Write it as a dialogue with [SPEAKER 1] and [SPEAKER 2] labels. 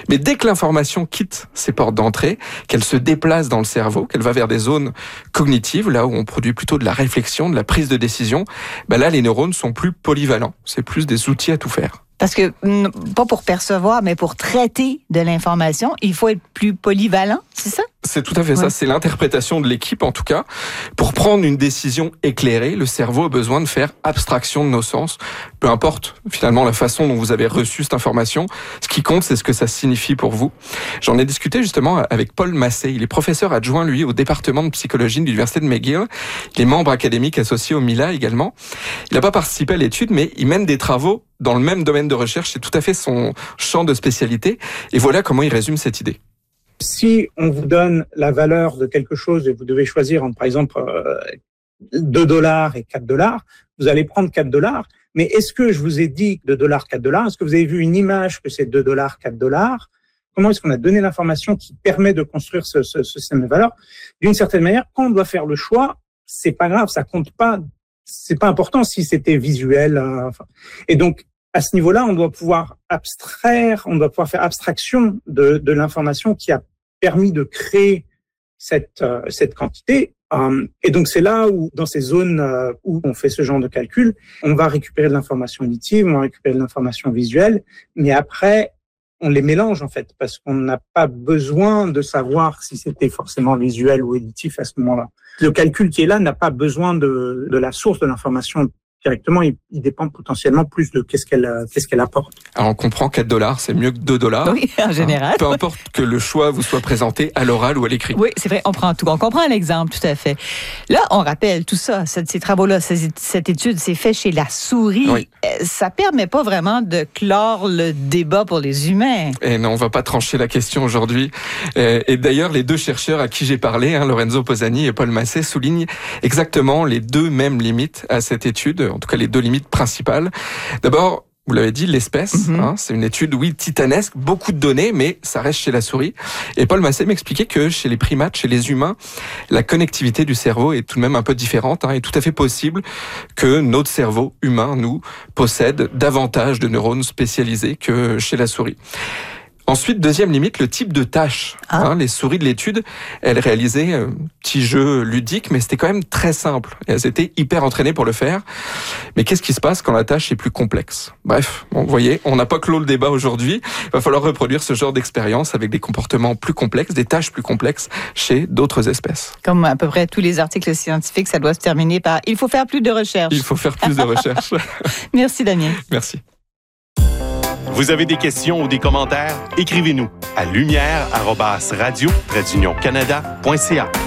[SPEAKER 1] Mais dès que l'information quitte ses portes d'entrée, qu'elle se déplace dans le cerveau, qu'elle va vers des zones cognitives, là où on produit plutôt de la réflexion, de la prise de décision, là, les neurones sont plus polyvalents. C'est plus des outils à tout faire.
[SPEAKER 2] Parce que, pas pour percevoir, mais pour traiter de l'information, il faut être plus polyvalent, c'est ça?
[SPEAKER 1] C'est tout à fait ça. C'est l'interprétation de l'équipe, en tout cas. Pour prendre une décision éclairée, le cerveau a besoin de faire abstraction de nos sens. Peu importe, finalement, la façon dont vous avez reçu cette information. Ce qui compte, c'est ce que ça signifie pour vous. J'en ai discuté justement avec Paul Massé. Il est professeur adjoint, lui, au département de psychologie de l'Université de McGill. Il est membre académique associé au MILA également. Il n'a pas participé à l'étude, mais il mène des travaux dans le même domaine de recherche. C'est tout à fait son champ de spécialité. Et voilà comment il résume cette idée.
[SPEAKER 3] Si on vous donne la valeur de quelque chose et vous devez choisir entre, par exemple, $2 et $4, vous allez prendre $4. Mais est-ce que je vous ai dit $2, $4? Est-ce que vous avez vu une image que c'est $2, $4? Comment est-ce qu'on a donné l'information qui permet de construire ce système de valeurs? D'une certaine manière, quand on doit faire le choix, c'est pas grave, ça compte pas, c'est pas important si c'était visuel. Et donc, à ce niveau-là, on doit pouvoir faire abstraction de l'information qui a permis de créer cette quantité. Et donc, c'est là où, dans ces zones où on fait ce genre de calcul, on va récupérer de l'information auditive, on va récupérer de l'information visuelle, mais après, on les mélange, en fait, parce qu'on n'a pas besoin de savoir si c'était forcément visuel ou auditif à ce moment-là. Le calcul qui est là n'a pas besoin de la source de l'information directement, il dépend potentiellement plus de qu'est-ce qu'elle apporte.
[SPEAKER 1] Alors on comprend $4, c'est mieux que $2.
[SPEAKER 2] Oui, en général.
[SPEAKER 1] Peu importe que le choix vous soit présenté à l'oral ou à l'écrit.
[SPEAKER 2] Oui, c'est vrai, on prend tout. On comprend l'exemple, tout à fait. Là, on rappelle tout ça, ces travaux-là, cette étude, c'est fait chez la souris.
[SPEAKER 1] Oui.
[SPEAKER 2] Ça permet pas vraiment de clore le débat pour les humains.
[SPEAKER 1] Et non, on va pas trancher la question aujourd'hui. Et d'ailleurs, les deux chercheurs à qui j'ai parlé, Lorenzo Posani et Paul Massé, soulignent exactement les deux mêmes limites à cette étude, en tout cas les deux limites principales. D'abord, vous l'avez dit, l'espèce, c'est une étude, oui, titanesque, beaucoup de données, mais ça reste chez la souris. Et Paul Massé m'expliquait que chez les primates, chez les humains, la connectivité du cerveau est tout de même un peu différente. Il est tout à fait possible que notre cerveau humain, nous, possède davantage de neurones spécialisés que chez la souris. Ensuite, deuxième limite, le type de tâche. Les souris de l'étude, elles réalisaient un petit jeu ludique, mais c'était quand même très simple. Et elles étaient hyper entraînées pour le faire. Mais qu'est-ce qui se passe quand la tâche est plus complexe? Bref, vous voyez, on n'a pas clos le débat aujourd'hui. Il va falloir reproduire ce genre d'expérience avec des comportements plus complexes, des tâches plus complexes chez d'autres espèces.
[SPEAKER 2] Comme à peu près tous les articles scientifiques, ça doit se terminer par « il faut faire plus de recherches ».
[SPEAKER 1] Il faut faire plus de recherches.
[SPEAKER 2] Merci, Damien.
[SPEAKER 1] Merci.
[SPEAKER 4] Vous avez des questions ou des commentaires? Écrivez-nous à lumière@radio-canada.ca.